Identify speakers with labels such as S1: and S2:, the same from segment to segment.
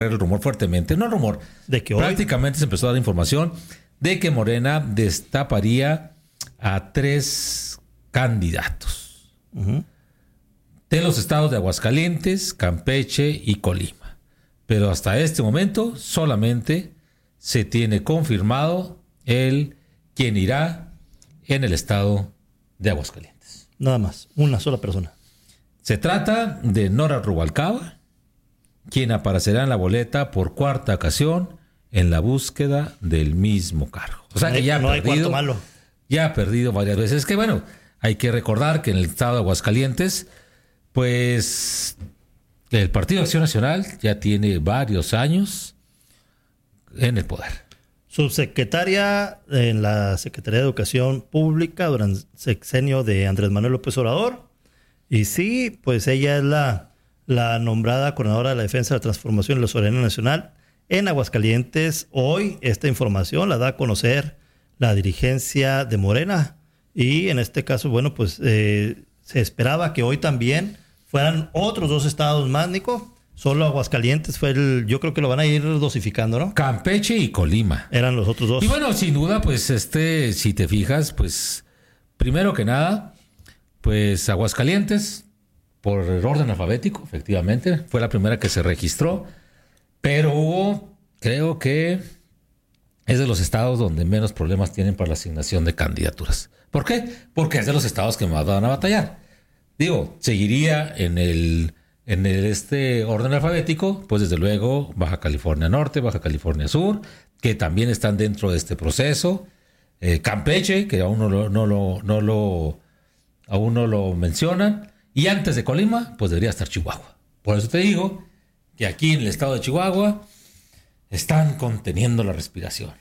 S1: el rumor fuertemente, no rumor,
S2: de que hoy
S1: prácticamente se empezó a dar información de que Morena destaparía a 3 candidatos de los estados de Aguascalientes, Campeche y Colima. Pero hasta este momento solamente se tiene confirmado quién irá en el estado de Aguascalientes.
S2: Nada más, una sola persona.
S1: Se trata de Nora Rubalcaba, quien aparecerá en la boleta por 4ª ocasión en la búsqueda del mismo cargo. O sea que ya ha perdido varias veces. Es que bueno, hay que recordar que en el estado de Aguascalientes, pues el Partido Acción Nacional ya tiene varios años en el poder.
S2: Subsecretaria en la Secretaría de Educación Pública durante el sexenio de Andrés Manuel López Obrador. Y sí, pues ella es la nombrada coordinadora de la defensa de la transformación de la soberanía nacional en Aguascalientes. Hoy esta información la da a conocer la dirigencia de Morena. Y en este caso, bueno, pues se esperaba que hoy también fueran otros 2 estados más, Nico. Solo Aguascalientes yo creo que lo van a ir dosificando, ¿no?
S1: Campeche y Colima.
S2: Eran los otros 2.
S1: Y bueno, sin duda, pues si te fijas, pues primero que nada, pues Aguascalientes, por el orden alfabético, efectivamente, fue la primera que se registró, pero creo que es de los estados donde menos problemas tienen para la asignación de candidaturas. ¿Por qué? Porque es de los estados que más van a batallar. Digo, seguiría en el orden alfabético, pues desde luego Baja California Norte, Baja California Sur, que también están dentro de este proceso. Campeche, que aún no lo mencionan. Y antes de Colima, pues debería estar Chihuahua. Por eso te digo que aquí en el estado de Chihuahua están conteniendo la respiración.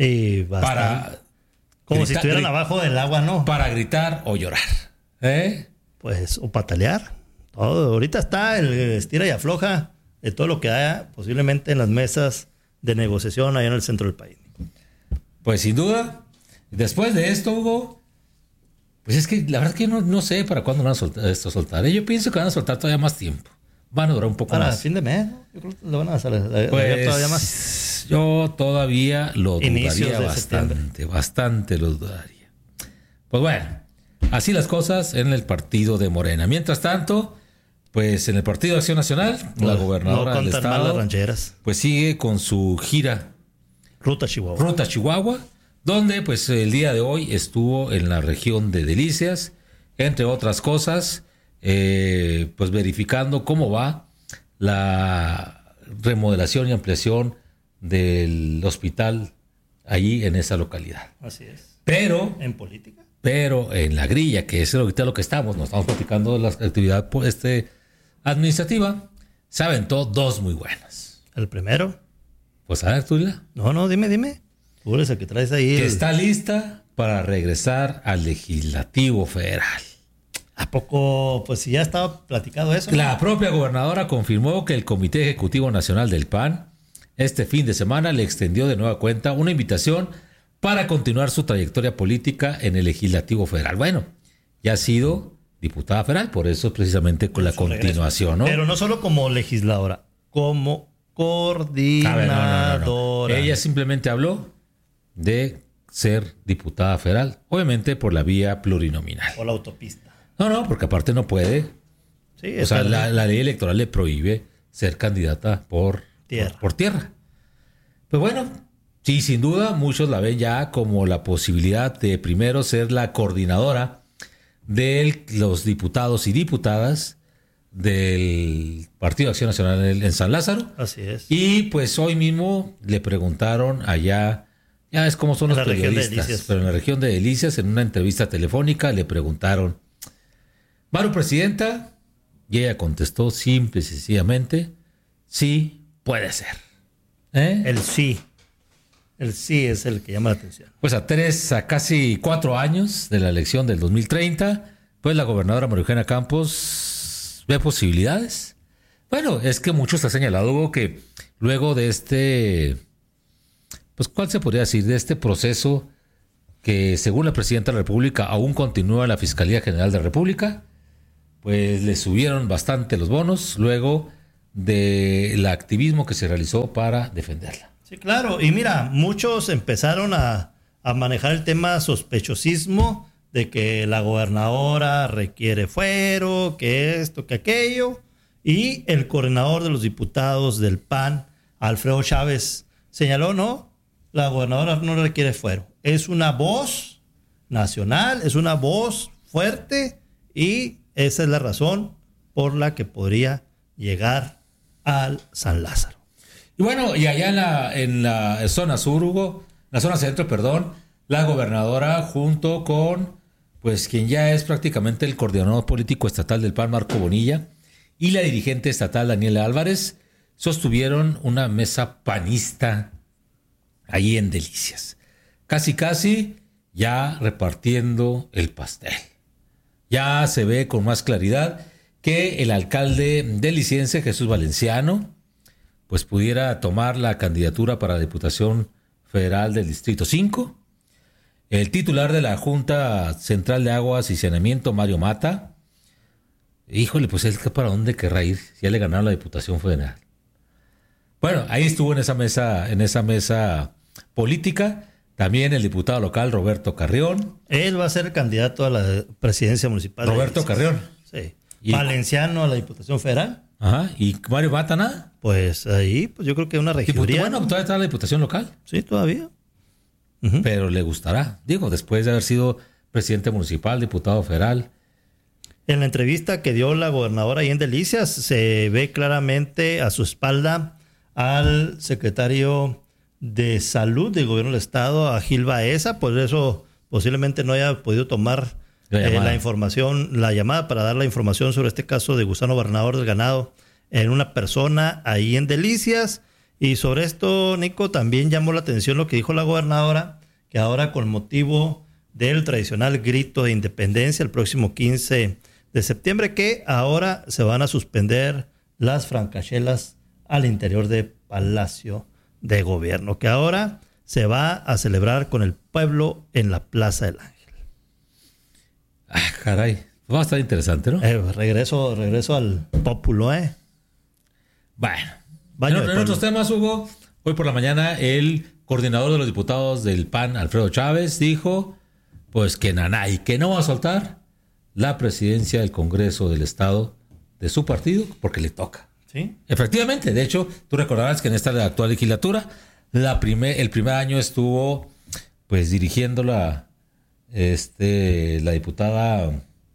S2: Como si estuvieran abajo del agua, ¿no?
S1: Para gritar o llorar.
S2: Pues, o patalear. Todo. Ahorita está el estira y afloja de todo lo que haya posiblemente en las mesas de negociación allá en el centro del país.
S1: Pues sin duda, después de esto, Hugo, pues es que la verdad que no sé para cuándo van a soltar. Yo pienso que van a soltar todavía más tiempo. Van a durar un poco
S2: para
S1: más.
S2: Para fin de mes, ¿no? Yo creo que lo van a hacer todavía más.
S1: Yo todavía lo dudaría bastante lo dudaría. Pues bueno, así las cosas en el partido de Morena. Mientras tanto, pues en el Partido de Acción Nacional, la gobernadora del estado, pues sigue con su gira
S2: Ruta
S1: Chihuahua, donde pues el día de hoy estuvo en la región de Delicias, entre otras cosas, pues verificando cómo va la remodelación y ampliación del hospital allí en esa localidad.
S2: Así es.
S1: Pero
S2: en política.
S1: Pero en la grilla, que es ahorita lo que nos estamos platicando de la actividad administrativa, se aventó 2 muy buenas.
S2: ¿El primero?
S1: Pues a ver, tú.
S2: No, dime. Tú eres el que traes ahí.
S1: Que está lista para regresar al Legislativo Federal.
S2: ¿A poco? Pues si ya estaba platicado eso, ¿no?
S1: La propia gobernadora confirmó que el Comité Ejecutivo Nacional del PAN este fin de semana le extendió de nueva cuenta una invitación para continuar su trayectoria política en el Legislativo Federal. Bueno, ya ha sido diputada federal, por eso precisamente con la continuación, ¿no?
S2: Pero no solo como legisladora, como coordinadora.
S1: No. Ella simplemente habló de ser diputada federal, obviamente por la vía plurinominal.
S2: O la autopista.
S1: No, porque aparte no puede.
S2: Sí,
S1: o sea, la ley electoral le prohíbe ser candidata por tierra. Pues bueno, sí, sin duda, muchos la ven ya como la posibilidad de primero ser la coordinadora de los diputados y diputadas del Partido de Acción Nacional en San Lázaro.
S2: Así es.
S1: Y pues hoy mismo le preguntaron allá, ya es como son los periodistas, pero en la región de Delicias, en una entrevista telefónica, le preguntaron, ¿Maru presidenta? Y ella contestó simple y sencillamente, sí, puede ser.
S2: El sí es el que llama la atención.
S1: Pues a casi 4 años de la elección del 2030, pues la gobernadora María Eugenia Campos ve posibilidades. Bueno, es que muchos han señalado, Hugo, que luego de pues ¿cuál se podría decir? De este proceso que según la presidenta de la República aún continúa en la Fiscalía General de la República, pues le subieron bastante los bonos luego del activismo que se realizó para defenderla.
S2: Sí, claro. Y mira, muchos empezaron a manejar el tema sospechosismo de que la gobernadora requiere fuero, que esto, que aquello. Y el coordinador de los diputados del PAN, Alfredo Chávez, señaló, no, la gobernadora no requiere fuero. Es una voz nacional, es una voz fuerte y esa es la razón por la que podría llegar al San Lázaro.
S1: Y bueno, y allá en la zona sur, Hugo, la zona centro, perdón, la gobernadora junto con, pues, quien ya es prácticamente el coordinador político estatal del PAN, Marco Bonilla, y la dirigente estatal, Daniela Álvarez, sostuvieron una mesa panista ahí en Delicias. Casi ya repartiendo el pastel. Ya se ve con más claridad que el alcalde deliciense, Jesús Valenciano, pues pudiera tomar la candidatura para la Diputación Federal del Distrito 5. El titular de la Junta Central de Aguas y Saneamiento, Mario Mata, híjole, pues él para dónde querrá ir si ya le ganaron la Diputación Federal. Bueno, ahí estuvo en esa mesa política también el diputado local Roberto Carrión.
S2: Él va a ser candidato a la presidencia municipal.
S1: Roberto Carrión.
S2: Sí. Valenciano a la Diputación Federal.
S1: Ajá. ¿Y Mario Mata nada?
S2: Pues ahí, pues yo creo que una regiduría.
S1: Bueno, todavía está la Diputación local.
S2: Sí, todavía.
S1: Pero le gustará. Digo, después de haber sido presidente municipal, diputado federal.
S2: En la entrevista que dio la gobernadora ahí en Delicias, se ve claramente a su espalda al secretario de Salud del Gobierno del Estado, a Gil Baeza, por eso posiblemente no haya podido tomar la llamada para dar la información sobre este caso de gusano barrenador del ganado en una persona ahí en Delicias. Y sobre esto, Nico, también llamó la atención lo que dijo la gobernadora, que ahora con motivo del tradicional grito de independencia el próximo 15 de septiembre, que ahora se van a suspender las francachelas al interior de Palacio de Gobierno, que ahora se va a celebrar con el pueblo en la Plaza del Ángel.
S1: Ah, caray. Va a estar interesante, ¿no?
S2: Regreso al pópulo,
S1: Bueno. En otros temas, Hugo, hoy por la mañana el coordinador de los diputados del PAN, Alfredo Chávez, dijo pues que nanay, que no va a soltar la presidencia del Congreso del Estado de su partido porque le toca.
S2: ¿Sí?
S1: Efectivamente, de hecho, tú recordarás que en esta actual legislatura el primer año estuvo pues dirigiendo la diputada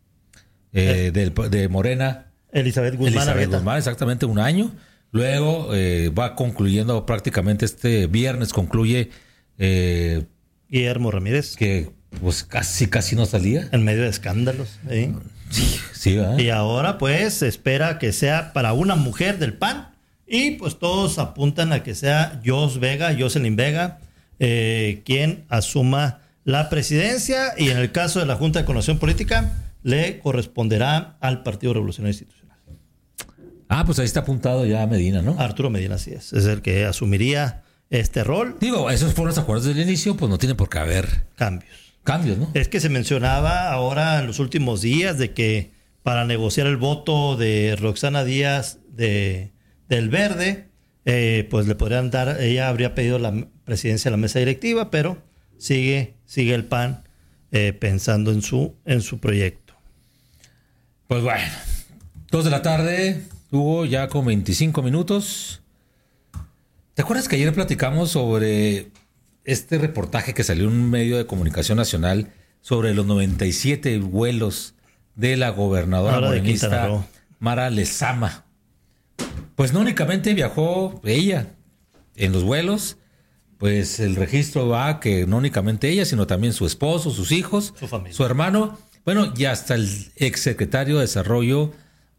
S1: de Morena,
S2: Elizabeth Guzmán,
S1: exactamente un año. Luego va concluyendo prácticamente este viernes, concluye
S2: Guillermo Ramírez,
S1: que pues casi no salía.
S2: En medio de escándalos.
S1: Sí, ¿verdad?
S2: Y ahora pues se espera que sea para una mujer del PAN y pues todos apuntan a que sea Jocelyn Vega, quien asuma la presidencia, y en el caso de la Junta de Coordinación Política le corresponderá al Partido Revolucionario Institucional.
S1: Ah, pues ahí está apuntado ya Medina, ¿no?
S2: Arturo Medina, así es el que asumiría este rol.
S1: Digo, esos fueron los acuerdos del inicio, pues no tiene por qué haber cambios, ¿no?
S2: Es que se mencionaba ahora en los últimos días de que para negociar el voto de Roxana Díaz del Verde, pues le podrían dar, ella habría pedido la presidencia de la mesa directiva, pero sigue el PAN pensando en su proyecto.
S1: Pues bueno, 2 de la tarde, Hugo, ya con 25 minutos. ¿Te acuerdas que ayer platicamos sobre este reportaje que salió en un medio de comunicación nacional sobre los 97 vuelos de la gobernadora morenista Mara Lezama? Pues no únicamente viajó ella en los vuelos, pues el registro va que no únicamente ella, sino también su esposo, sus hijos,
S2: su familia,
S1: su hermano, bueno, y hasta el exsecretario de Desarrollo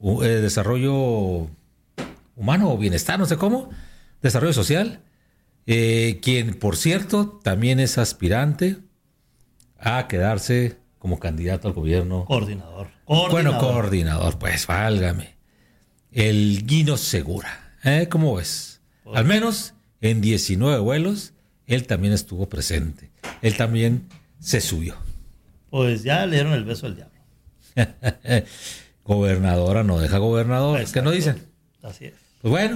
S1: Humano o Bienestar, no sé cómo, Desarrollo Social, quien, por cierto, también es aspirante a quedarse como candidato al gobierno.
S2: Coordinador.
S1: Bueno, coordinador, pues válgame. El Guino Segura. ¿Cómo ves? Al menos en 19 vuelos, él también estuvo presente. Él también se subió.
S2: Pues ya le dieron el beso al diablo.
S1: Gobernadora no deja gobernador. ¿Qué no dicen?
S2: Así es.
S1: Pues bueno,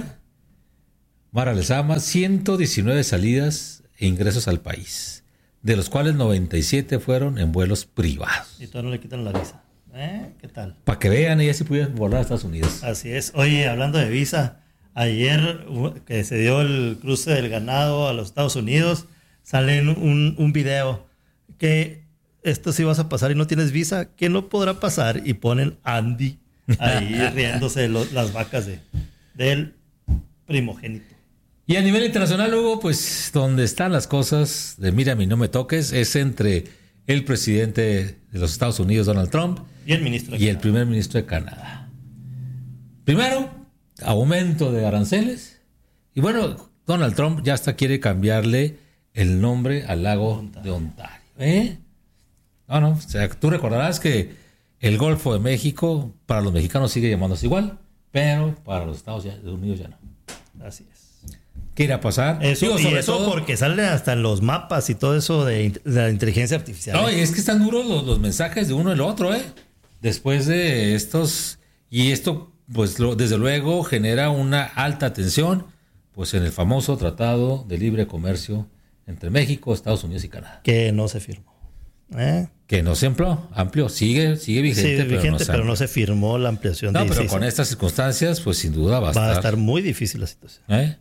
S1: Mara Lezama, 119 salidas e ingresos al país, de los cuales 97 fueron en vuelos privados.
S2: Y todavía no le quitan la visa. ¿Qué tal?
S1: Para que vean, ella sí pudieron volar a Estados Unidos.
S2: Así es. Oye, hablando de visa, ayer que se dio el cruce del ganado a los Estados Unidos, sale un video que esto si vas a pasar y no tienes visa, ¿qué no podrá pasar? Y ponen Andy ahí riéndose de las vacas del primogénito.
S1: Y a nivel internacional, Hugo, pues donde están las cosas de mírame y no me toques es entre el presidente de los Estados Unidos, Donald Trump,
S2: y el ministro
S1: y el primer ministro de Canadá. Primero, aumento de aranceles. Y bueno, Donald Trump ya hasta quiere cambiarle el nombre al lago de Ontario. No, o sea, tú recordarás que el Golfo de México para los mexicanos sigue llamándose igual, pero para los Estados Unidos ya no.
S2: Así es.
S1: ¿Qué irá a pasar?
S2: Eso, y eso todo porque salen hasta en los mapas y todo eso de la inteligencia artificial.
S1: No, y es que están duros los mensajes de uno y el otro, Después de estos, y esto, pues desde luego genera una alta tensión, pues en el famoso Tratado de Libre Comercio entre México, Estados Unidos y Canadá.
S2: Que no se firmó.
S1: Que no se amplió, sigue vigente,
S2: pero no se firmó la ampliación.
S1: No, pero con estas circunstancias, pues sin duda va a
S2: estar muy difícil la situación.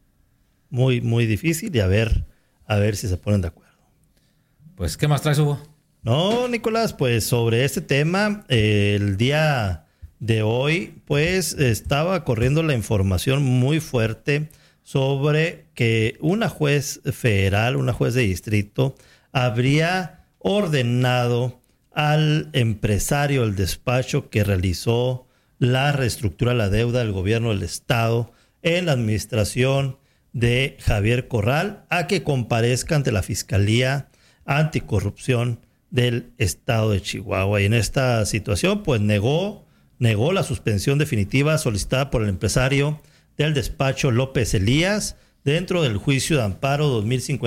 S2: Muy, muy difícil, y a ver si se ponen de acuerdo.
S1: Pues, ¿qué más traes, Hugo?
S2: No, Nicolás, pues sobre este tema, el día de hoy, pues estaba corriendo la información muy fuerte sobre que una juez federal, una juez de distrito, habría ordenado al empresario, el despacho que realizó la reestructura de la deuda del gobierno del estado en la administración de Javier Corral, a que comparezca ante la Fiscalía Anticorrupción del estado de Chihuahua. Y en esta situación, pues negó la suspensión definitiva solicitada por el empresario del despacho López Elías dentro del juicio de amparo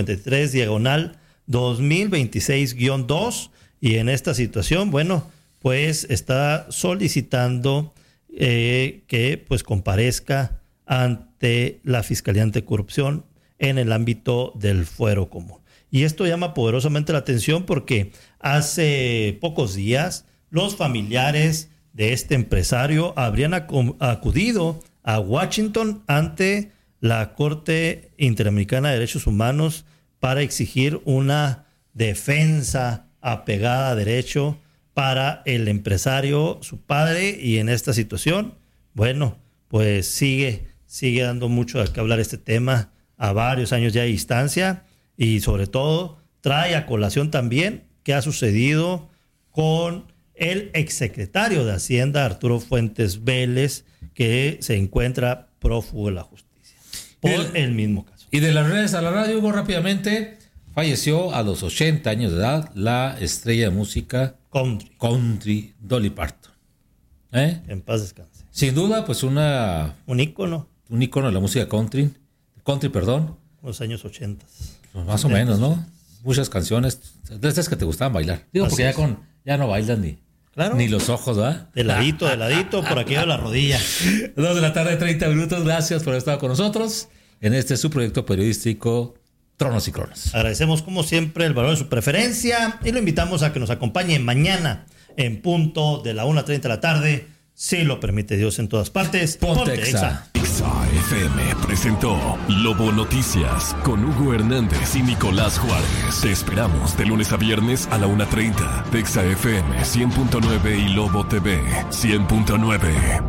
S2: 2053/2026-2. Y en esta situación, bueno, pues está solicitando que pues comparezca ante la Fiscalía Anticorrupción en el ámbito del fuero común. Y esto llama poderosamente la atención porque hace pocos días los familiares de este empresario habrían acudido a Washington ante la Corte Interamericana de Derechos Humanos para exigir una defensa apegada a derecho para el empresario, su padre, y en esta situación, bueno, pues sigue dando mucho de qué hablar este tema a varios años ya de distancia, y sobre todo trae a colación también qué ha sucedido con el exsecretario de Hacienda, Arturo Fuentes Vélez, que se encuentra prófugo de la justicia por el mismo caso.
S1: Y de las redes a la radio, Hugo, rápidamente, falleció a los 80 años de edad la estrella de música country Dolly Parton.
S2: En paz descanse.
S1: Sin duda, pues un ícono de la música country,
S2: los años 80.
S1: Pues más o menos, ¿no? Muchas canciones de estas que te gustaban bailar. Digo, así porque ya no bailas ni los ojos, ¿verdad?
S2: De ladito, por aquí de la rodilla.
S1: 2 de la tarde, 30 minutos. Gracias por haber estado con nosotros en este su proyecto periodístico Tronos y Cronos.
S2: Agradecemos como siempre el valor de su preferencia y lo invitamos a que nos acompañe mañana en punto de la 1:30 de la tarde, si lo permite Dios, en todas partes.
S1: Ponte Exa.
S3: Exa FM presentó Lobo Noticias con Hugo Hernández y Nicolás Juárez. Te esperamos de lunes a viernes a la 1:30 de Exa FM 100.9 y Lobo TV 100.9.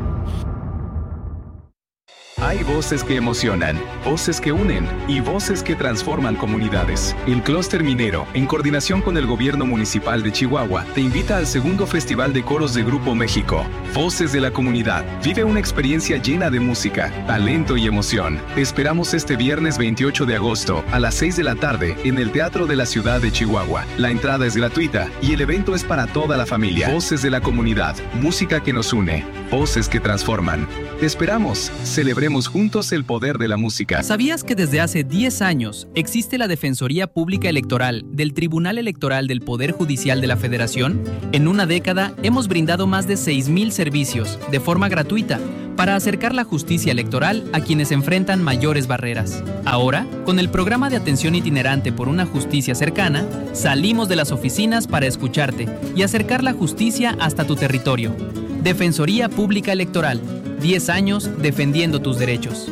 S4: Hay voces que emocionan, voces que unen y voces que transforman comunidades. El Clúster Minero, en coordinación con el Gobierno Municipal de Chihuahua, te invita al segundo Festival de Coros de Grupo México. Voces de la Comunidad. Vive una experiencia llena de música, talento y emoción. Te esperamos este viernes 28 de agosto a las 6 de la tarde en el Teatro de la Ciudad de Chihuahua. La entrada es gratuita y el evento es para toda la familia. Voces de la Comunidad. Música que nos une. Voces que transforman. Te esperamos. Celebremos Hagamos juntos el poder de la música.
S5: ¿Sabías que desde hace 10 años existe la Defensoría Pública Electoral del Tribunal Electoral del Poder Judicial de la Federación? En una década hemos brindado más de 6,000 servicios de forma gratuita para acercar la justicia electoral a quienes enfrentan mayores barreras. Ahora, con el programa de atención itinerante por una justicia cercana, salimos de las oficinas para escucharte y acercar la justicia hasta tu territorio. Defensoría Pública Electoral, 10 años defendiendo tus derechos.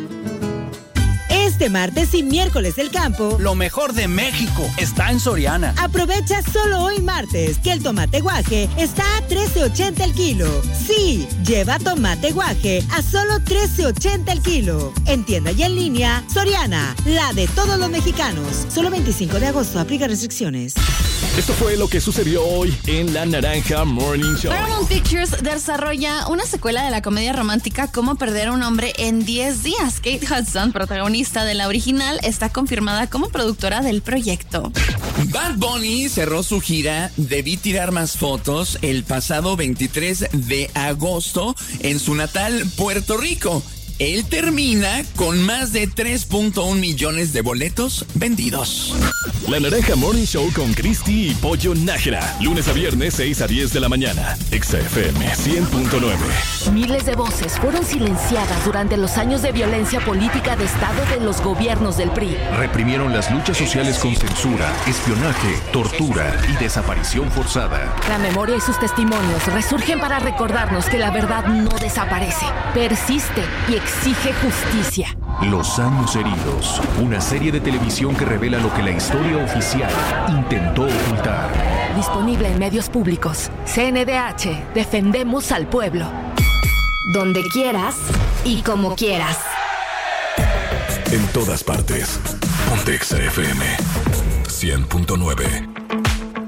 S6: Este martes y miércoles del campo,
S7: lo mejor de México está en Soriana.
S6: Aprovecha solo hoy martes que el tomate guaje está a $13.80 el kilo. Sí, lleva tomate guaje a solo $13.80 el kilo. En tienda y en línea, Soriana, la de todos los mexicanos. Solo 25 de agosto, aplica restricciones.
S3: Esto fue lo que sucedió hoy en La Naranja Morning Show.
S8: Paramount Pictures desarrolla una secuela de la comedia romántica Cómo perder a un hombre en 10 días. Kate Hudson, protagonista de la original, está confirmada como productora del proyecto.
S9: Bad Bunny cerró su gira Debí tirar más fotos el pasado 23 de agosto en su natal Puerto Rico. Él termina con más de 3.1 millones de boletos vendidos.
S3: La Naranja Morning Show con Cristi y Pollo Nájera. Lunes a viernes, 6 a 10 de la mañana. XFM 100.9.
S10: Miles de voces fueron silenciadas durante los años de violencia política de Estado de los gobiernos del PRI.
S11: Reprimieron las luchas sociales con censura, espionaje, tortura y desaparición forzada.
S10: La memoria y sus testimonios resurgen para recordarnos que la verdad no desaparece, persiste y exige justicia.
S11: Los años heridos, una serie de televisión que revela lo que la historia oficial intentó ocultar.
S10: Disponible en medios públicos. CNDH, defendemos al pueblo.
S12: Donde quieras y como quieras.
S3: En todas partes. Ponte XFM 100.9.